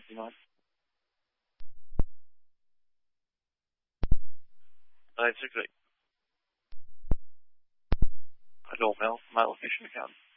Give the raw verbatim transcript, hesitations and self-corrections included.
Simon? Nej, tycker jag. Låg med, med official account.